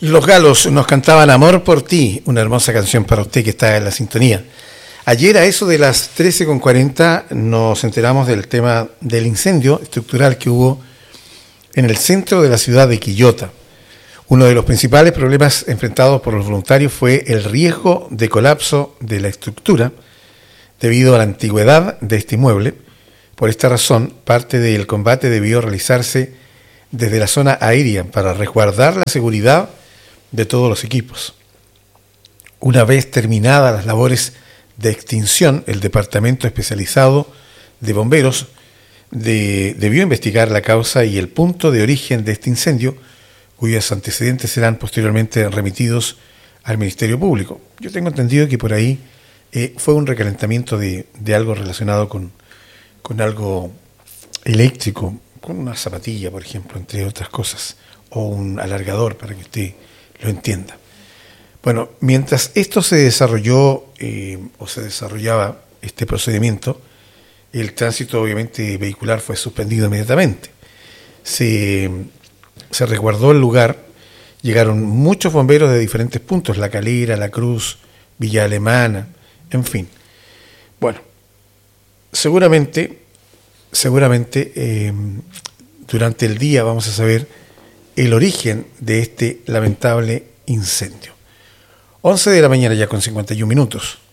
Los Galos nos cantaban Amor por ti, una hermosa canción para usted que está en la sintonía. Ayer a eso de las 13:40 nos enteramos del tema del incendio estructural que hubo en el centro de la ciudad de Quillota. Uno de los principales problemas enfrentados por los voluntarios fue el riesgo de colapso de la estructura debido a la antigüedad de este inmueble. Por esta razón, parte del combate debió realizarse desde la zona aérea para resguardar la seguridad de todos los equipos. Una vez terminadas las labores de extinción, el Departamento Especializado de Bomberos debió investigar la causa y el punto de origen de este incendio, cuyos antecedentes serán posteriormente remitidos al Ministerio Público. Yo tengo entendido que por ahí fue un recalentamiento de algo relacionado con algo eléctrico, con una zapatilla, por ejemplo, entre otras cosas, o un alargador, para que usted lo entienda. Bueno, mientras esto se desarrolló o se desarrollaba este procedimiento, el tránsito obviamente vehicular fue suspendido inmediatamente. Se resguardó el lugar, llegaron muchos bomberos de diferentes puntos, La Calera, La Cruz, Villa Alemana, en fin. Bueno, seguramente durante el día vamos a saber el origen de este lamentable incendio. 11 de la mañana ya con 51 minutos.